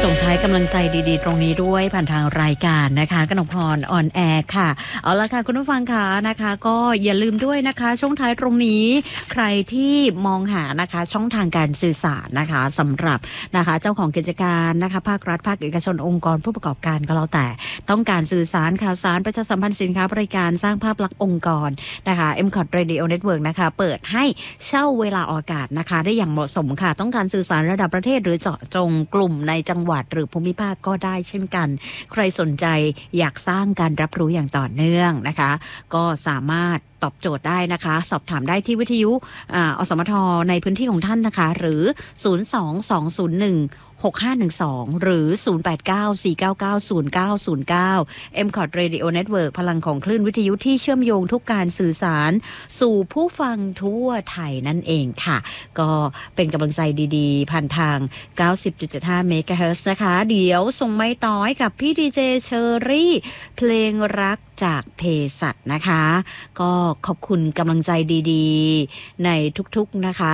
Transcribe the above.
ส่งท้ายกำลังใจดีๆตรงนี้ด้วยผ่านทางรายการนะคะกนกพรออนแอร์ค่ะเอาละค่ะคุณผู้ฟังค่ะนะคะก็อย่าลืมด้วยนะคะช่วงท้ายตรงนี้ใครที่มองหานะคะช่องทางการสื่อสารนะคะสำหรับนะคะเจ้าของกิจการนะคะภาครัฐภาคเอกชนองค์กรผู้ประกอบการก็แล้วแต่ต้องการสื่อสารข่าวสารประชาสัมพันธ์สินค้าบริการสร้างภาพลักษณ์องค์กรนะคะ MCOT Radio Network นะคะเปิดให้เช่าเวลาออกอากาศนะคะได้อย่างเหมาะสมค่ะต้องการสื่อสารระดับประเทศหรือเจาะจงกลุ่มในจังหวัดหรือภูมิภาคก็ได้เช่นกันใครสนใจอยากสร้างการรับรู้อย่างต่อเนื่องนะคะก็สามารถตอบโจทย์ได้นะคะสอบถามได้ที่วิทยุอสมทในพื้นที่ของท่านนะคะหรือ022016512หรือ0894990909 MCOT Radio Network พลังของคลื่นวิทยุที่เชื่อมโยงทุกการสื่อสารสู่ผู้ฟังทั่วไทยนั่นเองค่ะก็เป็นกำลังใจดีๆผ่านทาง 90.75 เมกะเฮิรตซ์นะคะเดี๋ยวส่งไม้ต่อให้กับพี่ดีเจเชอรี่เพลงรักจากเภสัชนะคะก็ขอบคุณกำลังใจดีๆในทุกๆนะคะ